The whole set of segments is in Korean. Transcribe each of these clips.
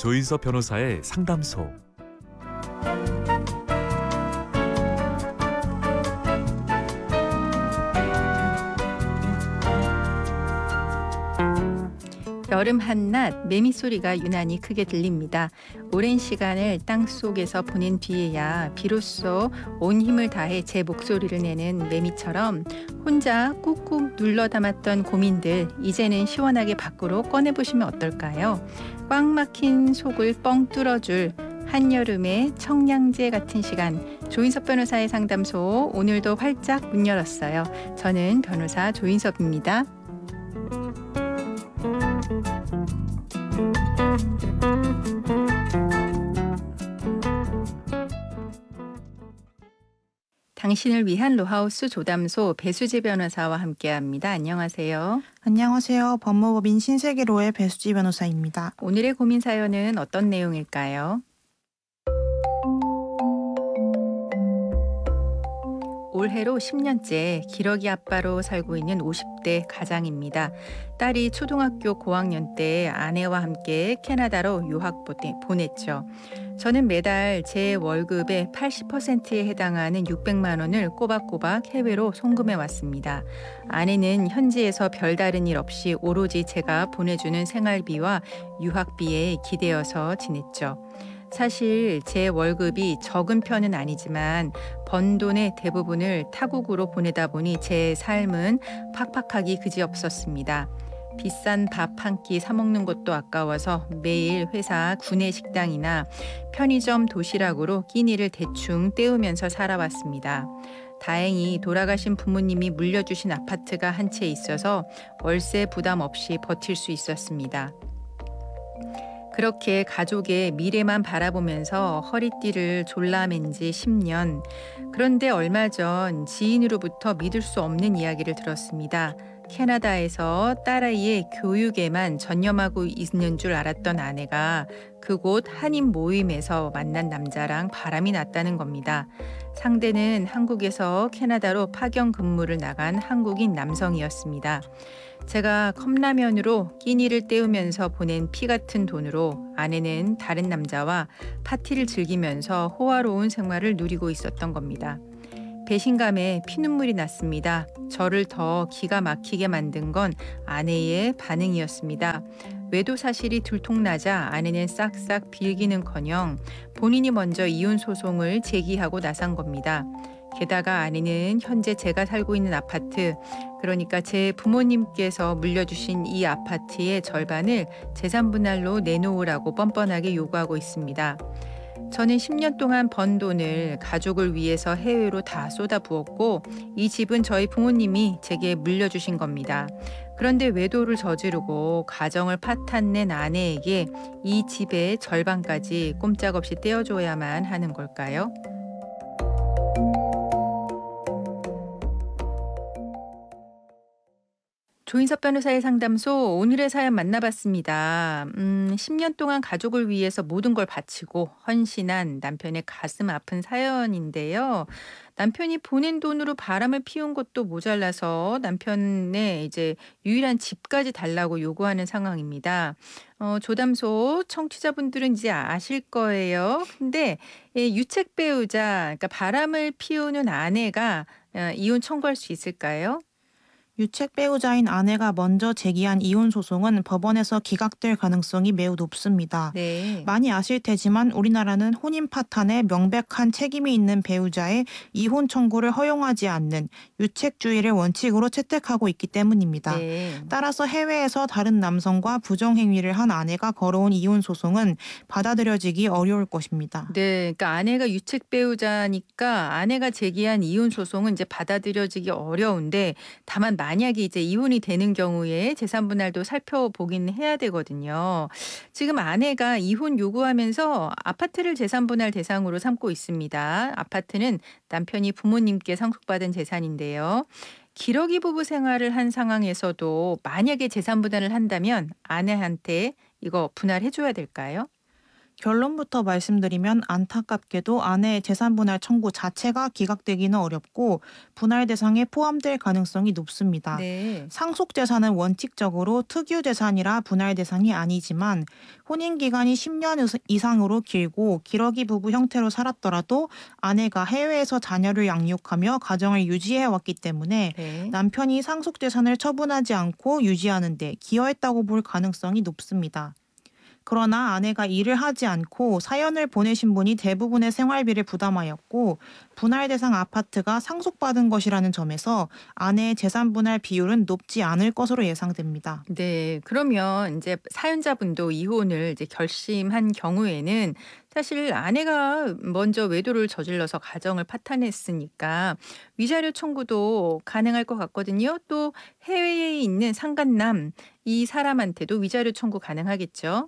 조인섭 변호사의 상담소. 여름 한낮 매미 소리가 유난히 크게 들립니다. 오랜 시간을 땅속에서 보낸 뒤에야 비로소 온 힘을 다해 제 목소리를 내는 매미처럼 혼자 꾹꾹 눌러 담았던 고민들 이제는 시원하게 밖으로 꺼내보시면 어떨까요? 꽉 막힌 속을 뻥 뚫어줄 한여름의 청량제 같은 시간, 조인섭 변호사의 상담소 오늘도 활짝 문 열었어요. 저는 변호사 조인섭입니다. 당신을 위한 로하우스 조담소 배수지 변호사와 함께합니다. 안녕하세요. 안녕하세요. 법무법인 신세계로의 배수지 변호사입니다. 오늘의 고민 사연은 어떤 내용일까요? 올해로 10년째 기러기 아빠로 살고 있는 50대 가장입니다. 딸이 초등학교 고학년 때 아내와 함께 캐나다로 유학 보냈죠. 저는 매달 제 월급의 80%에 해당하는 600만 원을 꼬박꼬박 해외로 송금해 왔습니다. 아내는 현지에서 별다른 일 없이 오로지 제가 보내주는 생활비와 유학비에 기대어서 지냈죠. 사실 제 월급이 적은 편은 아니지만 번 돈의 대부분을 타국으로 보내다 보니 제 삶은 팍팍하기 그지없었습니다. 비싼 밥 한 끼 사 먹는 것도 아까워서 매일 회사 구내 식당이나 편의점 도시락으로 끼니를 대충 때우면서 살아왔습니다. 다행히 돌아가신 부모님이 물려주신 아파트가 한 채 있어서 월세 부담 없이 버틸 수 있었습니다. 그렇게 가족의 미래만 바라보면서 허리띠를 졸라맨 지 10년. 그런데 얼마 전 지인으로부터 믿을 수 없는 이야기를 들었습니다. 캐나다에서 딸아이의 교육에만 전념하고 있는 줄 알았던 아내가 그곳 한인 모임에서 만난 남자랑 바람이 났다는 겁니다. 상대는 한국에서 캐나다로 파견 근무를 나간 한국인 남성이었습니다. 제가 컵라면으로 끼니를 때우면서 보낸 피 같은 돈으로 아내는 다른 남자와 파티를 즐기면서 호화로운 생활을 누리고 있었던 겁니다. 배신감에 피눈물이 났습니다. 저를 더 기가 막히게 만든 건 아내의 반응이었습니다. 외도 사실이 들통나자 아내는 싹싹 빌기는커녕 본인이 먼저 이혼 소송을 제기하고 나선 겁니다. 게다가 아내는 현재 제가 살고 있는 아파트, 그러니까 제 부모님께서 물려주신 이 아파트의 절반을 재산분할로 내놓으라고 뻔뻔하게 요구하고 있습니다. 저는 10년 동안 번 돈을 가족을 위해서 해외로 다 쏟아부었고 이 집은 저희 부모님이 제게 물려주신 겁니다. 그런데 외도를 저지르고 가정을 파탄낸 아내에게 이 집의 절반까지 꼼짝없이 떼어줘야만 하는 걸까요? 조인섭 변호사의 상담소 오늘의 사연 만나봤습니다. 10년 동안 가족을 위해서 모든 걸 바치고 헌신한 남편의 가슴 아픈 사연인데요. 남편이 보낸 돈으로 바람을 피운 것도 모자라서 남편의 이제 유일한 집까지 달라고 요구하는 상황입니다. 조담소 청취자분들은 이제 아실 거예요. 근데 유책 배우자, 그러니까 바람을 피우는 아내가 이혼 청구할 수 있을까요? 유책 배우자인 아내가 먼저 제기한 이혼 소송은 법원에서 기각될 가능성이 매우 높습니다. 네. 많이 아실 테지만 우리나라는 혼인 파탄에 명백한 책임이 있는 배우자의 이혼 청구를 허용하지 않는 유책주의를 원칙으로 채택하고 있기 때문입니다. 네. 따라서 해외에서 다른 남성과 부정행위를 한 아내가 걸어온 이혼 소송은 받아들여지기 어려울 것입니다. 네, 그러니까 아내가 유책 배우자니까 아내가 제기한 이혼 소송은 이제 받아들여지기 어려운데 다만 만약에 이제 이혼이 되는 경우에 재산 분할도 살펴보긴 해야 되거든요. 지금 아내가 이혼 요구하면서 아파트를 재산 분할 대상으로 삼고 있습니다. 아파트는 남편이 부모님께 상속받은 재산인데요. 기러기 부부 생활을 한 상황에서도 만약에 재산 분할을 한다면 아내한테 이거 분할해 줘야 될까요? 결론부터 말씀드리면 안타깝게도 아내의 재산 분할 청구 자체가 기각되기는 어렵고 분할 대상에 포함될 가능성이 높습니다. 네. 상속 재산은 원칙적으로 특유 재산이라 분할 대상이 아니지만 혼인 기간이 10년 이상으로 길고 기러기 부부 형태로 살았더라도 아내가 해외에서 자녀를 양육하며 가정을 유지해 왔기 때문에 네. 남편이 상속 재산을 처분하지 않고 유지하는 데 기여했다고 볼 가능성이 높습니다. 그러나 아내가 일을 하지 않고 사연을 보내신 분이 대부분의 생활비를 부담하였고 분할 대상 아파트가 상속받은 것이라는 점에서 아내의 재산 분할 비율은 높지 않을 것으로 예상됩니다. 네. 그러면 이제 사연자분도 이혼을 이제 결심한 경우에는 사실 아내가 먼저 외도를 저질러서 가정을 파탄했으니까 위자료 청구도 가능할 것 같거든요. 또 해외에 있는 상간남 이 사람한테도 위자료 청구 가능하겠죠?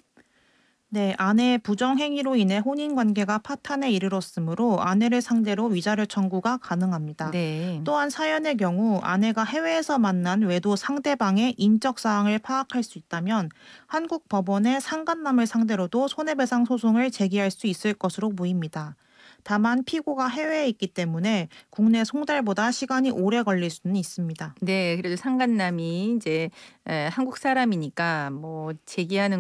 네, 아내의 부정행위로 인해 혼인관계가 파탄에 이르렀으므로 아내를 상대로 위자료 청구가 가능합니다. 네. 또한 사연의 경우 아내가 해외에서 만난 외도 상대방의 인적 사항을 파악할 수 있다면 한국 법원의 상간남을 상대로도 손해배상 소송을 제기할 수 있을 것으로 보입니다. 다만 피고가 해외에 있기 때문에 국내 송달보다 시간이 오래 걸릴 수는 있습니다. 네. 그래도 상간남이 이제 한국 사람이니까 뭐 제기하는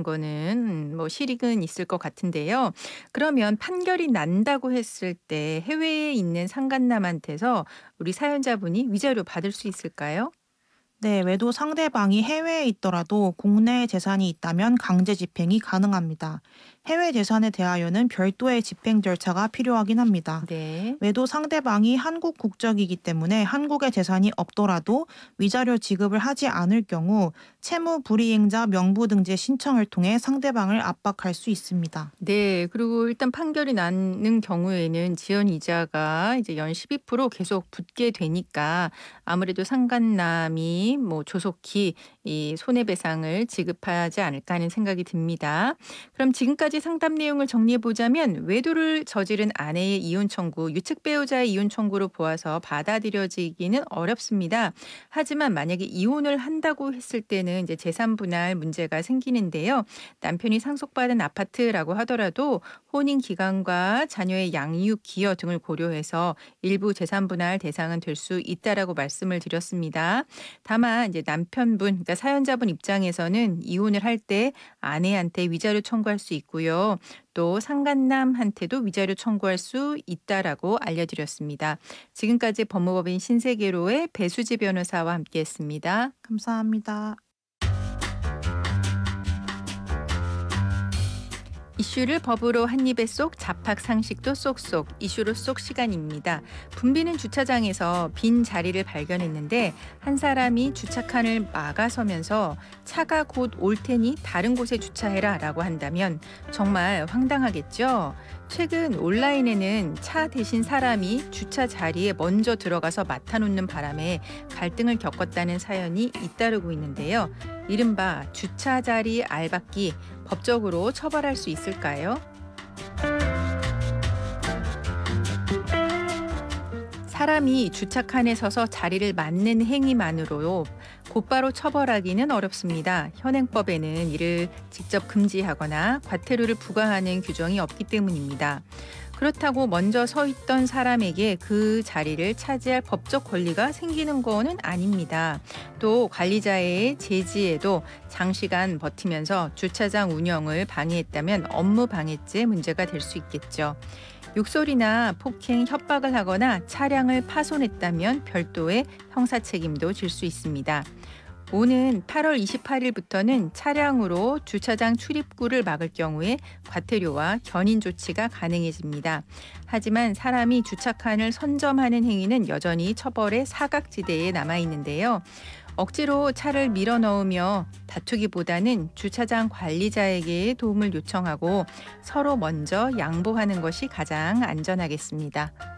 거는 뭐 실익은 있을 것 같은데요. 그러면 판결이 난다고 했을 때 해외에 있는 상간남한테서 우리 사연자분이 위자료 받을 수 있을까요? 네, 외도 상대방이 해외에 있더라도 국내에 재산이 있다면 강제 집행이 가능합니다. 해외 재산에 대하여는 별도의 집행 절차가 필요하긴 합니다. 네. 외도 상대방이 한국 국적이기 때문에 한국에 재산이 없더라도 위자료 지급을 하지 않을 경우 채무 불이행자 명부등재 신청을 통해 상대방을 압박할 수 있습니다. 네. 그리고 일단 판결이 나는 경우에는 지연 이자가 이제 연 12% 계속 붙게 되니까 아무래도 상간남이 뭐 조속히 이 손해배상을 지급하지 않을까 하는 생각이 듭니다. 그럼 지금까지 상담 내용을 정리해 보자면 외도를 저지른 아내의 이혼 청구, 유책 배우자의 이혼 청구로 보아서 받아들여지기는 어렵습니다. 하지만 만약에 이혼을 한다고 했을 때는 이제 재산 분할 문제가 생기는데요. 남편이 상속받은 아파트라고 하더라도 혼인 기간과 자녀의 양육 기여 등을 고려해서 일부 재산 분할 대상은 될 수 있다라고 말씀을 드렸습니다. 다만 이제 남편분, 그러니까 사연자분 입장에서는 이혼을 할 때 아내한테 위자료 청구할 수 있고요. 또 상간남한테도 위자료 청구할 수 있다라고 알려드렸습니다. 지금까지 법무법인 신세계로의 배수지 변호사와 함께했습니다. 감사합니다. 이슈를 법으로 한 입에 쏙, 잡학 상식도 쏙쏙, 이슈로 쏙 시간입니다. 붐비는 주차장에서 빈 자리를 발견했는데 한 사람이 주차칸을 막아서면서 차가 곧 올 테니 다른 곳에 주차해라 라고 한다면 정말 황당하겠죠? 최근 온라인에는 차 대신 사람이 주차 자리에 먼저 들어가서 맡아놓는 바람에 갈등을 겪었다는 사연이 잇따르고 있는데요. 이른바 주차 자리 알박기 법적으로 처벌할 수 있을까요? 사람이 주차칸에 서서 자리를 맡는 행위만으로 곧바로 처벌하기는 어렵습니다. 현행법에는 이를 직접 금지하거나 과태료를 부과하는 규정이 없기 때문입니다. 그렇다고 먼저 서 있던 사람에게 그 자리를 차지할 법적 권리가 생기는 거는 아닙니다. 또 관리자의 제지에도 장시간 버티면서 주차장 운영을 방해했다면 업무 방해죄 문제가 될 수 있겠죠. 욕설이나 폭행, 협박을 하거나 차량을 파손했다면 별도의 형사 책임도 질 수 있습니다. 오는 8월 28일부터는 차량으로 주차장 출입구를 막을 경우에 과태료와 견인 조치가 가능해집니다. 하지만 사람이 주차칸을 선점하는 행위는 여전히 처벌의 사각지대에 남아 있는데요. 억지로 차를 밀어 넣으며 다투기보다는 주차장 관리자에게 도움을 요청하고 서로 먼저 양보하는 것이 가장 안전하겠습니다.